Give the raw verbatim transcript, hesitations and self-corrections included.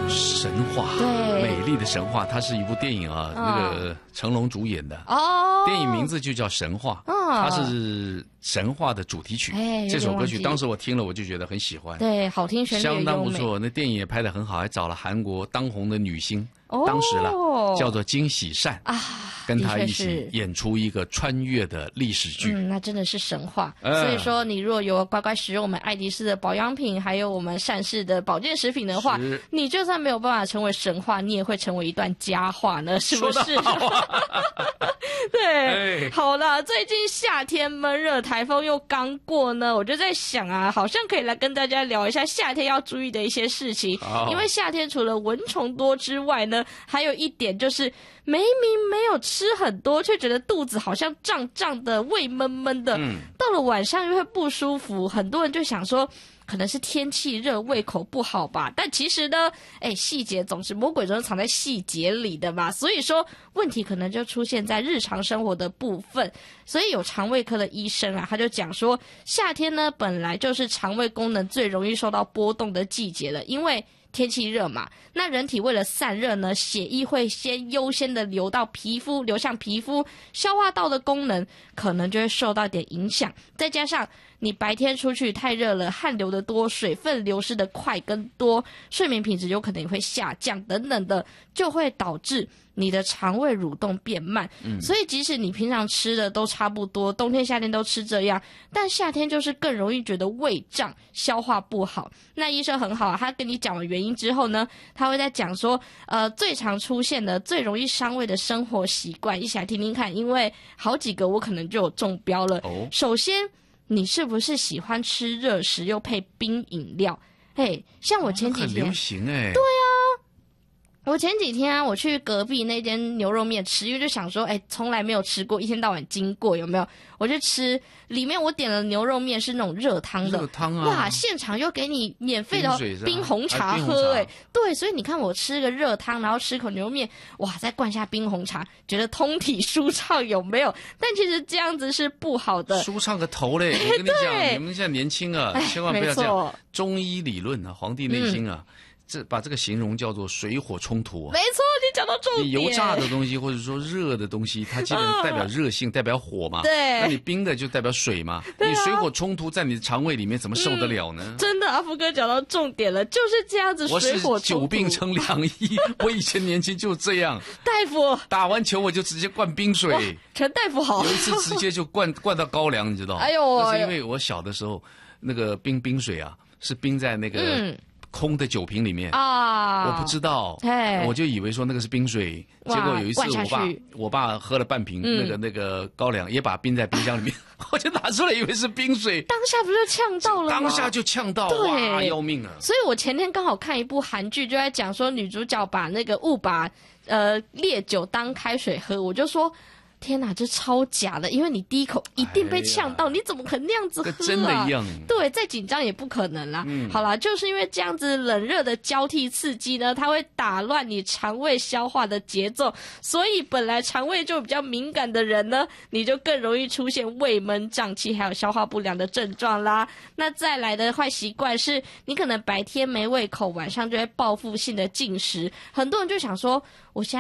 神话， 对， 美丽的神话，它是一部电影啊，哦、那个成龙主演的哦， 电影名字就叫《神话》，哦、它是神话的主题曲。 哎， 这首歌曲当时我听了，我就觉得很喜欢， 对，好听，旋律相当不错。那电影也拍得很好，还找了韩国当红的女星。 哦、 当时了，叫做金喜善啊， 跟他一起演出一个穿越的历史剧， 嗯，那真的是神话。呃、所以说，你若有乖乖使用我们爱迪斯的保养品，还有我们善事的保健食品的话，你就算没有办法成为神话，你也会成为一段佳话呢，是不是？对，哎、好啦，最近夏天闷热，台风又刚过呢，我就在想啊，好像可以来跟大家聊一下夏天要注意的一些事情。因为夏天除了蚊虫多之外呢，还有一点就是明明没有吃很多，却觉得肚子好像胀胀的，胃闷闷的，嗯、到了晚上又会不舒服，很多人就想说可能是天气热，胃口不好吧。但其实呢，哎，细节总是魔鬼总是藏在细节里的嘛。所以说问题可能就出现在日常生活的部分。所以有肠胃科的医生啊，他就讲说，夏天呢本来就是肠胃功能最容易受到波动的季节了，因为天气热嘛，那人体为了散热呢，血液会先优先的流到皮肤，流向皮肤，消化道的功能可能就会受到一点影响。再加上你白天出去太热了，汗流的多，水分流失的快跟多，睡眠品质有可能也会下降等等的，就会导致你的肠胃蠕动变慢。嗯，所以即使你平常吃的都差不多，冬天夏天都吃这样，但夏天就是更容易觉得胃胀，消化不好。那医生很好啊，他跟你讲了原因之后呢，他会在讲说呃，最常出现的最容易伤胃的生活习惯，一起来听听看，因为好几个我可能就有中标了。哦，首先你是不是喜欢吃热食又配冰饮料？嘿，像我前几天、 哦、很流行哎。 对啊，我前几天啊，我去隔壁那间牛肉面吃，因为就想说，哎，从来没有吃过，一天到晚经过有没有？我就吃，里面我点了牛肉面是那种热汤的， 热汤啊， 哇，现场又给你免费的冰红茶喝，哎，对，所以你看我吃个热汤，然后吃口牛肉面，哇，再灌下冰红茶，觉得通体舒畅有没有？但其实这样子是不好的， 舒畅个头嘞！我跟你讲，你们现在年轻啊，千万不要这样。中医理论啊，《黄帝内经》啊。嗯，这把这个形容叫做水火冲突啊！ 没错，你讲到重点。 你油炸的东西或者说热的东西，它基本上代表热性，嗯、代表火嘛。 对。 那你冰的就代表水嘛。对啊。你水火冲突在你的肠胃里面，怎么受得了呢？ 嗯、真的，阿福哥讲到重点了，就是这样子。水火冲突。 我是久病成良医，我以前年轻就这样。 大夫。打完球我就直接灌冰水。 陈大夫好。 有一次直接就灌灌到高粱，你知道？ 哎呦！ 那是因为我小的时候，那个冰冰水啊，是冰在那个。嗯。空的酒瓶里面啊，我不知道，我就以为说那个是冰水，结果有一次我爸我爸喝了半瓶、嗯、那个那个高粱，也把冰在冰箱里面，我就拿出来以为是冰水， 当下不就呛到了吗？ 当下就呛到，哇，要命啊！ 所以我前天刚好看一部韩剧，就在讲说女主角把那个误把呃烈酒当开水喝，我就说。天哪，这超假的！因为你第一口一定被呛到，哎、你怎么可能那样子喝啊？ 跟真的一样。 对，再紧张也不可能啦。嗯、好啦，就是因为这样子冷热的交替刺激呢，它会打乱你肠胃消化的节奏，所以本来肠胃就比较敏感的人呢，你就更容易出现胃闷、胀气，还有消化不良的症状啦。那再来的坏习惯是，你可能白天没胃口，晚上就会报复性的进食。很多人就想说，我现在